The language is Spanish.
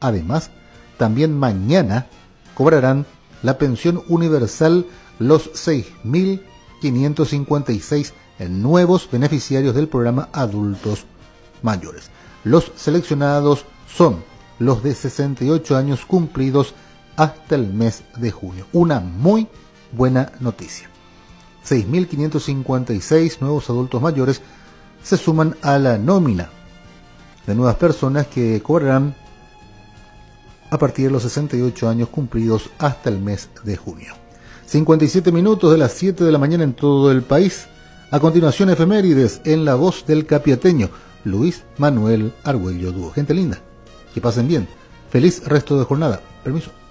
Además, también mañana cobrarán la pensión universal los 6.556 nuevos beneficiarios del programa Adultos Mayores. Los seleccionados son los de 68 años cumplidos hasta el mes de junio. Una muy buena noticia. 6.556 nuevos adultos mayores se suman a la nómina de nuevas personas que cobrarán a partir de los 68 años cumplidos hasta el mes de junio. 57 minutos de las 7 de la mañana en todo el país. A continuación, efemérides en la voz del capiateño Luis Manuel Argüello Dúo. Gente linda, que pasen bien. Feliz resto de jornada. Permiso.